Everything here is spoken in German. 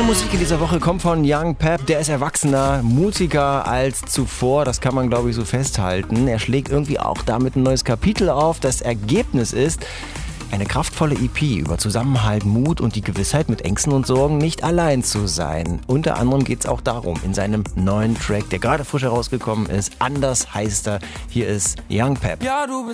Neue Musik in dieser Woche kommt von Young Pep. Der ist erwachsener, mutiger als zuvor. Das kann man, glaube ich, so festhalten. Er schlägt irgendwie auch damit ein neues Kapitel auf. Das Ergebnis ist eine kraftvolle EP über Zusammenhalt, Mut und die Gewissheit, mit Ängsten und Sorgen nicht allein zu sein. Unter anderem geht es auch darum in seinem neuen Track, der gerade frisch herausgekommen ist. Anders heißt er. Hier ist Young Pep. Ja,